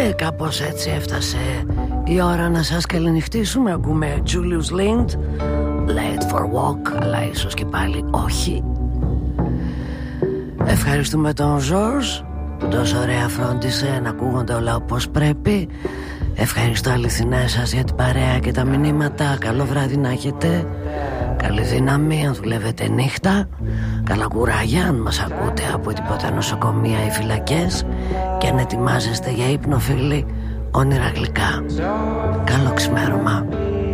Κάπως έτσι έφτασε η ώρα να σας καληνυχτήσουμε. Ακούμε Julius Lind, Late for Walk, αλλά ίσως και πάλι όχι. Ευχαριστούμε τον George που τόσο ωραία φρόντισε να ακούγονται όλα όπως πρέπει. Ευχαριστώ αληθινά σας για την παρέα και τα μηνύματα. Καλό βράδυ να έχετε. Καλή δύναμη αν δουλεύετε νύχτα. Καλά κουράγια αν μας ακούτε από τίποτα νοσοκομεία ή φυλακές. Και αν ετοιμάζεστε για ύπνο, φίλοι, όνειρα γλυκά. Καλό ξημέρωμα.